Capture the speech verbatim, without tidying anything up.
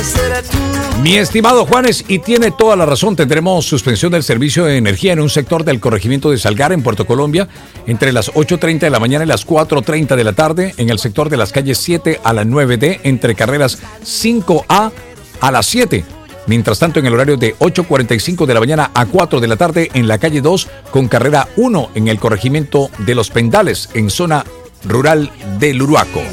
Mi estimado Juanes, y tiene toda la razón, tendremos suspensión del servicio de energía en un sector del corregimiento de Salgar, en Puerto Colombia, entre las ocho treinta de la mañana y las cuatro treinta de la tarde, en el sector de las calles siete a la nueve D, entre carreras cinco A a las siete. Mientras tanto, en el horario de ocho cuarenta y cinco de la mañana a cuatro de la tarde, en la calle dos, con carrera uno, en el corregimiento de Los Pendales, en zona rural del Uruaco.